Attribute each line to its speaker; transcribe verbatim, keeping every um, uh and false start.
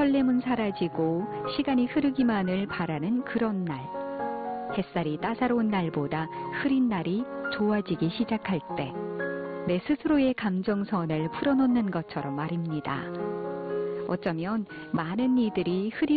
Speaker 1: 설렘은 사라지고 시간이 흐르기만을 바라는 그런 날. 햇살이 따사로운 날보다 흐린 날이 좋아지기 시작할 때 내 스스로의 감정선을 풀어놓는 것처럼 말입니다. 어쩌면 많은 이들이 흐린